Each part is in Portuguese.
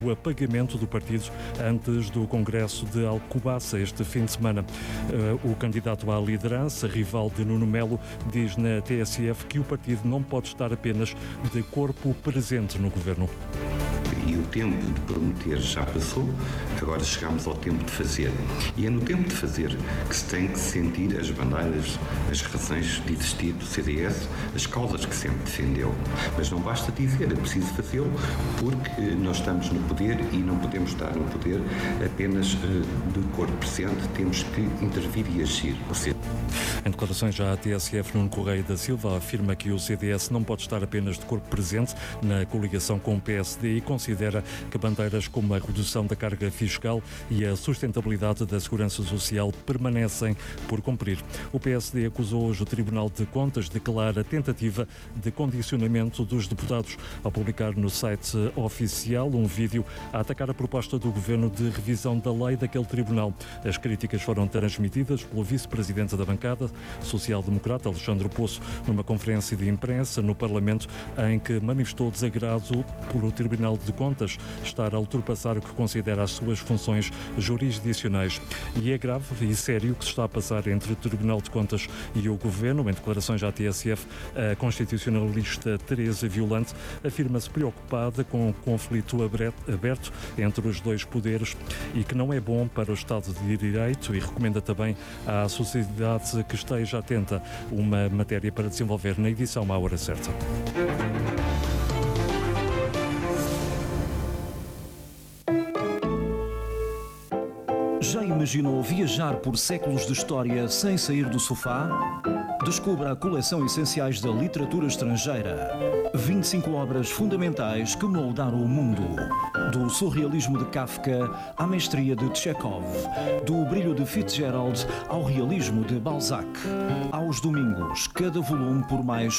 o apagamento do partido antes do Congresso de Alcobaça este fim de semana. O candidato à liderança, rival de Nuno Melo, diz na TSF que o partido não pode estar apenas de corpo presente no governo. E o tempo de prometer já passou, agora chegamos ao tempo de fazer. E é no tempo de fazer que se tem que sentir as bandeiras, as razões de existir do CDS, as causas que sempre defendeu. Mas não basta dizer, é preciso fazê-lo, porque nós estamos no poder e não podemos estar no poder apenas de corpo presente, temos que intervir e agir. Em declarações já à TSF, Nuno Correia da Silva afirma que o CDS não pode estar apenas de corpo presente na coligação com o PSD e considera que bandeiras como a redução da carga fiscal e a sustentabilidade da segurança social permanecem por cumprir. O PSD acusou hoje o Tribunal de Contas de declarar a tentativa de condicionamento dos deputados ao publicar no site oficial um vídeo a atacar a proposta do Governo de revisão da lei daquele tribunal. As críticas foram transmitidas pelo vice-presidente da bancada social-democrata, Alexandre Poço, numa conferência de imprensa no Parlamento, em que manifestou desagrado por o Tribunal de Contas estar a ultrapassar o que considera as suas funções jurisdicionais. E é grave e sério o que se está a passar entre o Tribunal de Contas e o Governo. Em declarações à TSF, a constitucionalista Teresa Violante afirma-se preocupada com o conflito aberto entre os dois poderes e que não é bom para o Estado de Direito, e recomenda também à sociedade que esteja atenta, uma matéria para desenvolver na edição à hora certa. Já imaginou viajar por séculos de história sem sair do sofá? Descubra a coleção Essenciais da Literatura Estrangeira. 25 obras fundamentais que moldaram o mundo. Do surrealismo de Kafka à mestria de Chekhov. Do brilho de Fitzgerald ao realismo de Balzac. Aos domingos, cada volume por mais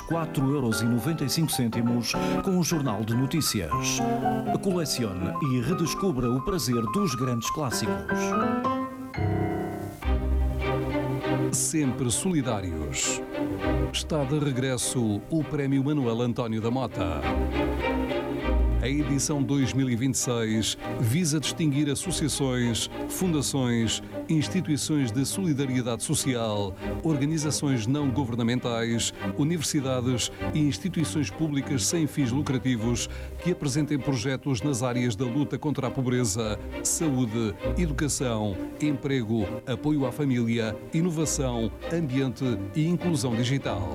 4,95 € com o Jornal de Notícias. Colecione e redescubra o prazer dos grandes clássicos. Sempre solidários. Está de regresso o Prémio Manuel António da Mota. A edição 2026 visa distinguir associações, fundações, instituições de solidariedade social, organizações não governamentais, universidades e instituições públicas sem fins lucrativos que apresentem projetos nas áreas da luta contra a pobreza, saúde, educação, emprego, apoio à família, inovação, ambiente e inclusão digital.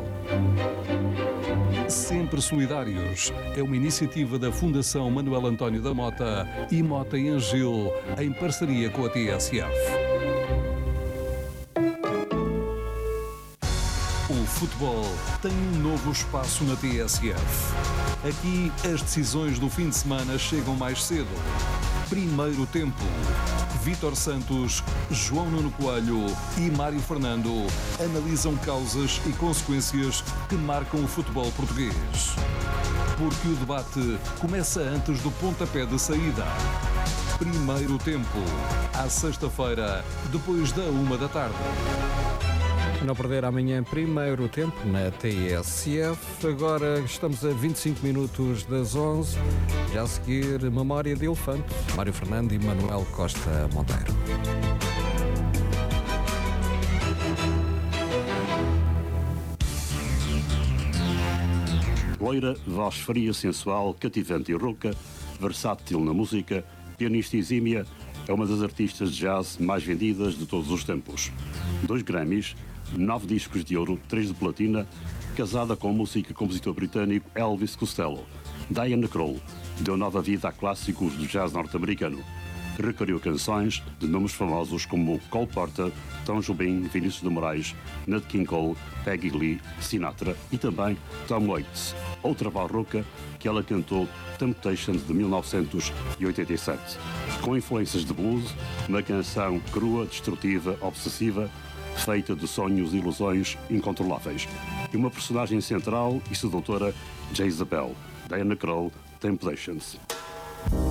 Sempre Solidários é uma iniciativa da Fundação Manuel António da Mota e Mota em Angil, em parceria com a TSF. O futebol tem um novo espaço na TSF. Aqui as decisões do fim de semana chegam mais cedo. Primeiro tempo. Vítor Santos, João Nuno Coelho e Mário Fernando analisam causas e consequências que marcam o futebol português. Porque o debate começa antes do pontapé de saída. Primeiro tempo, à sexta-feira, depois da 13h. Não perder amanhã primeiro tempo na TSF. Agora estamos a 25 minutos das 11. Já a seguir, Memória de Elefante, Mário Fernando e Manuel Costa Monteiro. Loira, voz fria, sensual, cativante e rouca, versátil na música, pianista exímia, é uma das artistas de jazz mais vendidas de todos os tempos. 2 Grammys, 9 discos de ouro, 3 de platina, casada com o músico e compositor britânico Elvis Costello. Diana Krall deu nova vida a clássicos do jazz norte-americano. Recriou canções de nomes famosos como Cole Porter, Tom Jobim, Vinícius de Moraes, Nat King Cole, Peggy Lee, Sinatra e também Tom Waits. Outra barroca que ela cantou, Temptations, de 1987. Com influências de blues, uma canção crua, destrutiva, obsessiva, feita de sonhos e ilusões incontroláveis. E uma personagem central e sedutora, Jezebel. Diana Krall, Temptations.